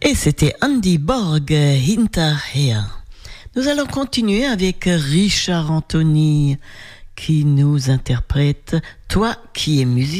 Et c'était Andy Borg, Hinterher. Nous allons continuer avec Richard Anthony qui nous interprète « Toi qui es musicien ».